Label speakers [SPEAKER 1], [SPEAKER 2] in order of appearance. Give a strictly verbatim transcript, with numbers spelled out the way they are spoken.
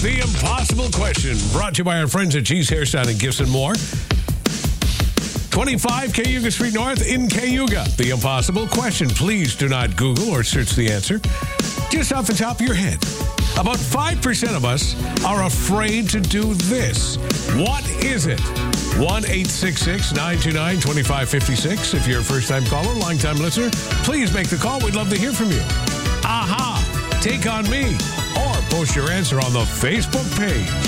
[SPEAKER 1] The Impossible Question, brought to you by our friends at G's Hairstyle and Gifts and More. twenty-five Cayuga Street North in Cayuga. The Impossible Question. Please do not Google or search the answer. Just off the top of your head. About five percent of us are afraid to do this. What is it? one eight six six, nine two nine, two five five six. If you're a first-time caller, long-time listener, please make the call. We'd love to hear from you. Aha! Take on me. Or post your answer on the Facebook page.